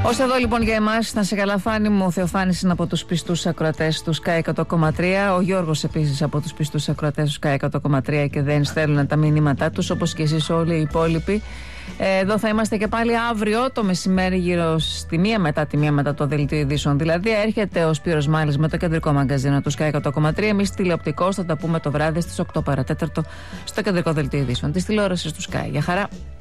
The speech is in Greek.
Ως εδώ λοιπόν για εμάς, να σε καλά Φάνη μου. Ο Θεοφάνης είναι από τους πιστούς ακροατές του Sky 100,3. Ο Γιώργος επίσης από τους πιστούς ακροατές του Sky 100,3 και δεν στέλνουν τα μηνύματά τους, όπως και εσείς όλοι οι υπόλοιποι. Εδώ θα είμαστε και πάλι αύριο το μεσημέρι, γύρω στη 1 μετά το δελτίο ειδήσεων. Δηλαδή, έρχεται ο Σπύρος Μάλης με το κεντρικό μαγκαζίνο του Sky 100,3. Εμείς τηλεοπτικώς θα τα πούμε το βράδυ στις 8 παρατέταρτο στο κεντρικό δελτίο ειδήσεων της τηλεόρασης του Sky. Για χαρά.